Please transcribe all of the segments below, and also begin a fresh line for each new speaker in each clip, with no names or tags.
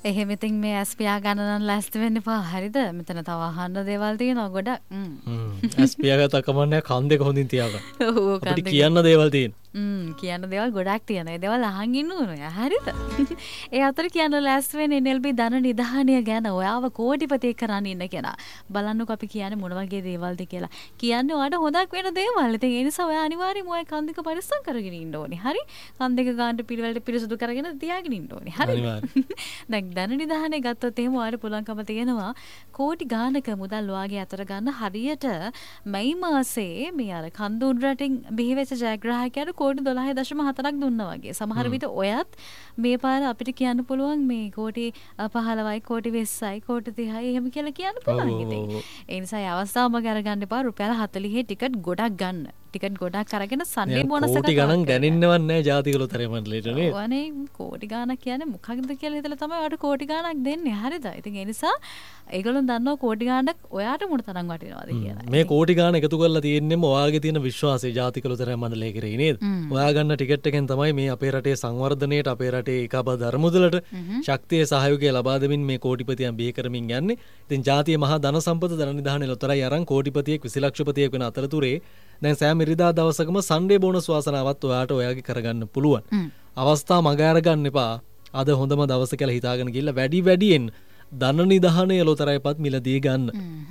එහෙම ඉතින් මේ ඇස් පියා ගන්න නම් ලෑස්ති වෙන්න එපා. හරිද? මෙතන තව අහන්න දේවල් තියෙනවා ගොඩක්.
ඇස් පියාගත්ත කමන්නේ කන් දෙක හොඳින් තියාගන්න.
ඔව්
අපිට කියන්න දේවල් තියෙනවා.
කියන්න දේවල් ගොඩක් තියෙනවා. ඒ දේවල් අහන් ඉන්න ඕනේ. හරිද? ඒ අතර කියන්න ලෑස්ති වෙන්නේ NLB ධන නිධානය ගැන. ඔයාව කෝටිපතියෙක් කරන්න ඉන්න කෙනා. බලන්නකෝ අපි කියන්නේ මොන වගේ දේවල්ද කියලා. කියන්නේ ඔයාට හොදක් වෙන දේවල්. ඉතින් ඒ නිසා ඔයා අනිවාර්යයෙන්ම ඔය කන් දෙක පරිස්සම් කරගෙන ඉන්න ඕනේ. හරි? කන් දෙක ගන්නට පිළිවෙලට පිරිසුදු කරගෙන තියාගෙන ඉන්න ඕනේ. හරි? දැන් ධන නිධානය ගත්තොත් එහෙම ඔයාට පුළුවන්කම තියෙනවා කෝටි ගානක මුදල් ඔයාගේ අතට ගන්න හරියට මැයි මාසේ මේ අර කන්දුන් රටින් බිහිවෙච්ච ජයග්‍රාහකයාට කෝටි 12.4ක් දුන්නා වගේ. සමහර විට ඔයත් මේ පාර අපිට කියන්න පුළුවන් මේ කෝටි 15යි කෝටි 20යි කෝටි 30යි එහෙම කියලා කියන්න පුළුවන් ඉතින්. ඒ නිසා ඒ අවස්ථාවම අරගන්න එපා. රුපියල් 40 ටිකට් ගොඩක් ගන්න. ටිකට් ගොඩක් අරගෙන සන්ඩේ බෝනස් එකක්
කෝටි ගණන් ගණන්වන්නේ නැහැ ජාතික ලොතරැයි මණ්ඩලයට නේද?
ඔවනේ කෝටි ගාණක් කියන්නේ මොකක්ද කියලා හිතලා තමයි ඔයාලට කෝටි ගාණක් දෙන්නේ. හරිද? ඉතින් ඒ නිසා ඒගොල්ලෝ දන්නවා කෝටි ගාණක් ඔයාට මොන තරම් වටිනවද කියලා.
මේ කෝටි ගාණ එකතු කරලා තියෙන්නේම ඔයාගේ තියෙන විශ්වාසය ජාතික ලොතරැයි මණ්ඩලය කෙරෙහි නේද? ඔයා ගන්න ටිකට් එකෙන් තමයි මේ අපේ රටේ සංවර්ධනයට අපේ රටේ ඒකාබද්ධ අරමුදලට ශක්තිය සහයෝගය ලබා දෙමින් මේ කෝටිපතියන් බිහි කරමින් යන්නේ. ඉතින් ජාතිය මහා ධන සම්පත ධන නිධානයේ ලොතරැයි අරන් කෝටිපතියෙක් 20 ලක්ෂපතියෙක් වෙන අතරතුරේ දැන් සෑම ඉරිදා දවසකම සන්ඩේ බෝනස් වාසනාවත් ඔයාට ඔයාගේ කරගන්න පුළුවන්. අවස්ථා මග අරගන්න එපා. අද හොඳම දවස කියලා හිතාගෙන ගිහලා වැඩියෙන් ධන නිධානය ලොතරැයිපත් මිලදී ගන්න.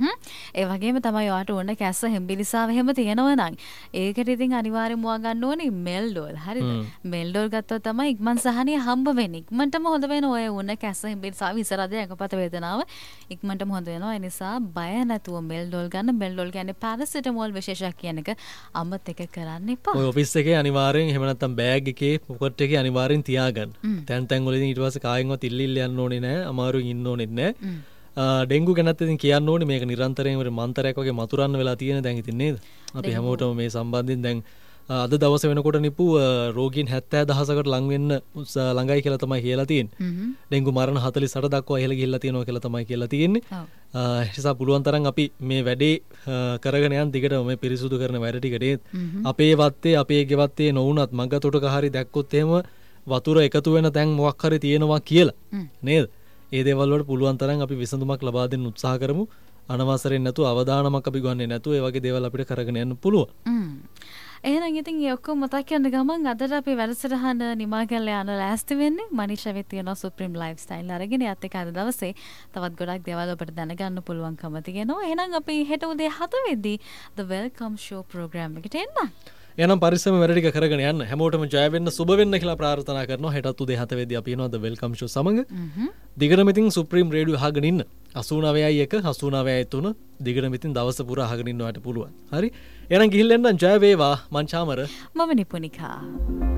ඒ වගේම තමයි ඔයාට ඕන කැස්ස හෙම්බිලිසාව එහෙම තියෙනවා නම් ඒකට ඉතින් අනිවාර්යයෙන්ම ඔයා ගන්න ඕනේ මෙල් ඩෝල්. හරිද? මෙල් ඩෝල් ගත්තොත් තමයි ඉක්මන් සහනිය හම්බ වෙන්නේ. ඉක්මනටම හොඳ වෙන ඔය ඕන කැස්ස හෙම්බිලිසාව ඉස්සරහදී අකපත වේදනාව ඉක්මනටම හොඳ වෙනවා. ඒ නිසා බය නැතුව මෙල් ඩෝල් ගන්න. මෙල් ඩෝල් කියන්නේ පැරසිටමෝල් විශේෂයක් කියන එක අමතක කරන්න එපා.
ඔය ඔෆිස් එකේ අනිවාර්යෙන් එහෙම නැත්නම් බෑග් එකේ පොකට් එකේ අනිවාර්යෙන් තියාගන්න. තැන් වලින් ඊට පස්සේ කායෙන්වත් ඉල්ල යන්න ඕනේ නැහැ. අමාරුවෙන් ඉන්න ඕනේ නැහැ. ඩෙංගු ගැනත් ඉතින් කියන්න ඕනේ මේක නිරන්තරයෙන්ම මන්තරයක් වගේ මතුරන්න වෙලා තියෙන දැන් ඉතින් නේද? අපි හැමෝටම මේ සම්බන්ධයෙන් දැන් අද දවස වෙනකොට නිපු රෝගීන් 70,000කට ලං වෙන්න ළඟයි කියලා තමයි කියලා තියෙන්නේ. ඩෙංගු මරණ 48 දක්වා ඉහළ ගිහිල්ලා තියෙනවා කියලා තමයි කියලා තියෙන්නේ. ඒ නිසා පුළුවන් තරම් අපි මේ වැඩේ කරගෙන යන දිගටම මේ පිරිසුදු කරන වැඩ ටිකට අපේ වත්තේ අපේ ගෙවත්තේ නොවුනත් මගතොටක හරි දැක්කොත් එහෙම වතුර එකතු වෙන තැන් මොකක් හරි තියෙනවා කියලා නේද? ඒ දේවල් වලට පුළුවන් තරම් අපි විසඳුමක් ලබා දෙන්න උත්සාහ කරමු. අනවසරෙන් නැතුව අවදානමක් අපි ගන්නේ නැතුව ඒ වගේ දේවල් අපිට කරගෙන යන්න පුළුවන්.
එහෙනම් ඉතින් ඒ ඔක්කොම මතක් කරන ගමන් අදට අපි වැඩසටහන නිමා කරලා යන ලෑස්ති වෙන්නේ. මනිෂා වෙත් තියෙනවා සුප්‍රීම ලයිෆ්ස්ටයිල් අරගෙන යත් එක අද දවසේ තවත් ගොඩක් දේවල් ඔබට දැනගන්න පුළුවන්කම තියෙනවා. එහෙනම් අපි හෙට උදේ 7 වෙද්දී The Welcome Show program එකට එන්න.
එනම් පරිස්සම වැඩ ටික කරගෙන යන්න. හැමෝටම ජය වෙන්න සුබ වෙන්න කියලා ප්‍රාර්ථනා කරනවා. හෙටත් උදේ 7 වෙද්දී අපි එනවා The Welcome Show සමග. දිගටම ඉතින් සුප්‍රීම රේඩියෝ අහගෙන ඉන්න. 89.1 89.3 දිගටම ඉතින් දවස පුරා අහගෙන ඉන්නවට පුළුවන්. හරි. එහෙනම් ගිහින් එන්න ජය වේවා. මං චාමර.
මම නිපුනිකා.